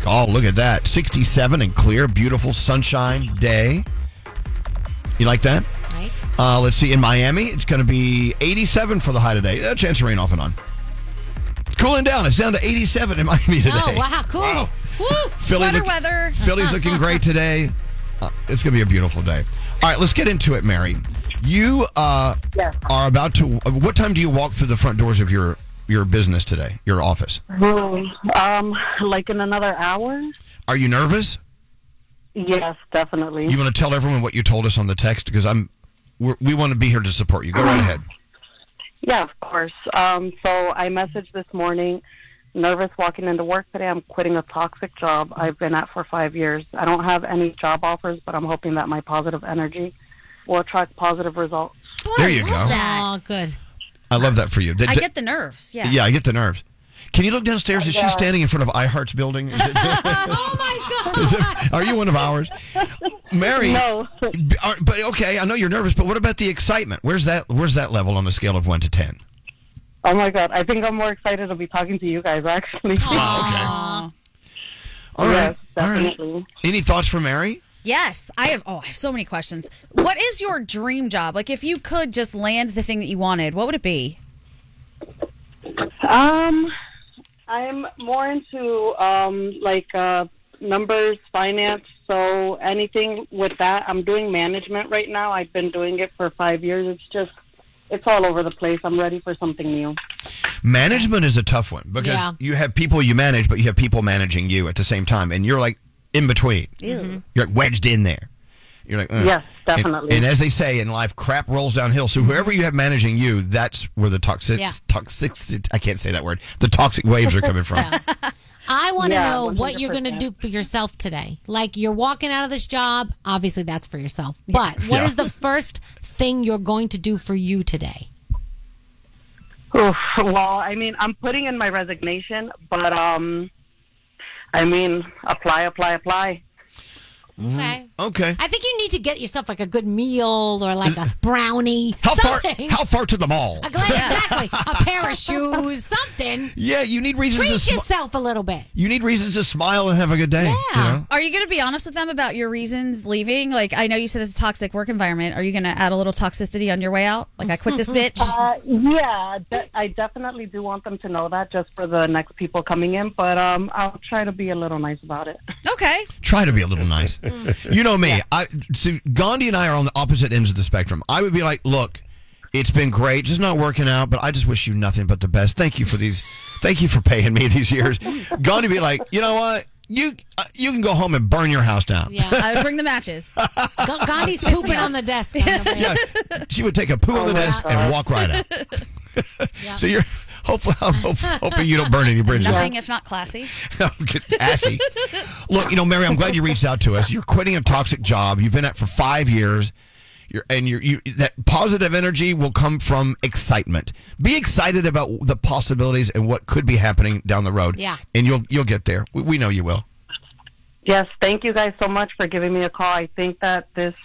Oh, look at that. 67 and clear. Beautiful sunshine day. You like that? Nice. Let's see. In Miami, it's going to be 87 for the high today. A chance of rain off and on. Cooling down. It's down to 87 in Miami today. Oh, wow. Cool. Wow. Woo. Sweater weather. Philly's looking great today. It's going to be a beautiful day. All right, let's get into it, Mary. You are about to... What time do you walk through the front doors of your business today, your office? Like in another hour? Are you nervous? Yes, definitely. You want to tell everyone what you told us on the text? Because we want to be here to support you. Go right ahead. Yeah, of course. So I messaged this morning, nervous walking into work today. I'm quitting a toxic job I've been at for 5 years. I don't have any job offers, but I'm hoping that my positive energy will attract positive results. There you go. Oh, good. I love that for you. I get the nerves. Yeah. Yeah, I get the nerves. Can you look downstairs? Is she standing in front of iHeart's building? Is it, Oh, my God. are you one of ours? Mary. No. But okay, I know you're nervous, but what about the excitement? Where's that level on a scale of 1 to 10? Oh, my God. I think I'm more excited to be talking to you guys, actually. Oh, okay. All Yes, right. All right. definitely. Any thoughts for Mary? Yes, I have so many questions. What is your dream job? Like, if you could just land the thing that you wanted, what would it be? I'm more into numbers, finance, so anything with that. I'm doing management right now. I've been doing it for 5 years. It's all over the place. I'm ready for something new. Management is a tough one because you have people you manage, but you have people managing you at the same time, and you're like in between. Ew. You're like wedged in there. You're like, Yes, definitely. And as they say in life, crap rolls downhill. So whoever you have managing you, that's where the toxic I can't say that word. The toxic waves are coming from. I want to Yeah, know what you're going to 100%. do for yourself today. Like, you're walking out of this job. Obviously, that's for yourself. But what is the first thing you're going to do for you today? Oof, well, I mean, I'm putting in my resignation, but apply. Okay. Okay. I think you need to get yourself like a good meal or like a brownie. How something. far to the mall? Exactly. A pair of shoes. Something. Yeah, you need reasons Treat to yourself a little bit. You need reasons to smile and have a good day. Yeah. You know? Are you going to be honest with them about your reasons leaving? Like, I know you said it's a toxic work environment. Are you going to add a little toxicity on your way out? Like, I quit this bitch? I definitely do want them to know that just for the next people coming in, but I'll try to be a little nice about it. Okay. Try to be a little nice. You know me. Gandhi and I are on the opposite ends of the spectrum. I would be like, look, it's been great, just not working out, but I just wish you nothing but the best. Thank you for paying me these years. Gandhi would be like, you know what? You can go home and burn your house down. Yeah. I would bring the matches. Gandhi's pooping on the desk. Yeah, she would take a poo on the desk and walk right out. So you're hoping you don't burn any bridges. Nothing if not classy. Assy. Look, Mary, I'm glad you reached out to us. You're quitting a toxic job. You've been at for 5 years. That positive energy will come from excitement. Be excited about the possibilities and what could be happening down the road. Yeah. And you'll get there. We know you will. Yes, thank you guys so much for giving me a call. I think that this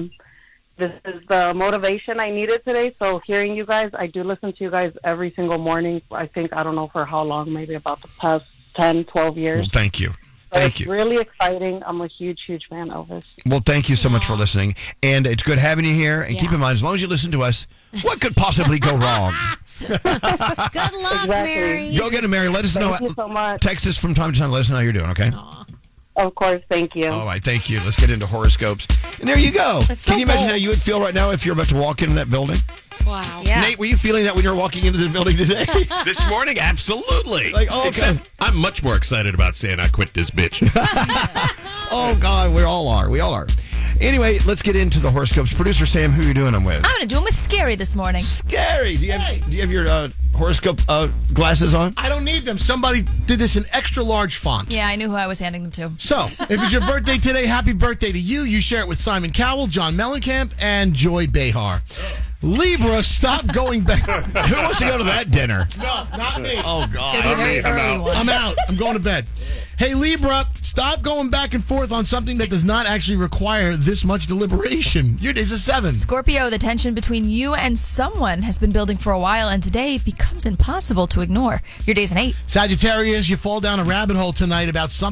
is the motivation I needed today. So hearing you guys, I do listen to you guys every single morning. I don't know for how long, maybe about the past 10, 12 years. Well, thank you. But Thank it's you. really exciting. I'm a huge, huge fan of this. Well, thank you so much for listening. And it's good having you here. And keep in mind, as long as you listen to us, what could possibly go wrong? Good luck, Mary. Go get it, Mary. Let us know. Thank you so much. Text us from time to time. Let us know how you're doing, okay? Of course, thank you. All right, thank you. Let's get into horoscopes. And there you go. so Can you imagine bold. how you would feel right now if you're about to walk into that building? Wow. Yeah. Nate, were you feeling that when you were walking into this building today? This morning, absolutely. Like, oh, okay. Except I'm much more excited about saying I quit this bitch. Oh, God, we all are. We all are. Anyway, let's get into the horoscopes. Producer Sam, who are you doing them with? I'm going to do them with Scary this morning. Scary. Do you have your horoscope glasses on? I don't need them. Somebody did this in extra large font. Yeah, I knew who I was handing them to. So, if it's your birthday today, happy birthday to you. You share it with Simon Cowell, John Mellencamp, and Joy Behar. Libra, stop going back. Who wants to go to that dinner? No, not me. Oh, God. It's going to be a very early one. I'm out. I'm going to bed. Hey, Libra, stop going back and forth on something that does not actually require this much deliberation. Your day's a 7. Scorpio, the tension between you and someone has been building for a while, and today becomes impossible to ignore. Your day's an 8. Sagittarius, you fall down a rabbit hole tonight about something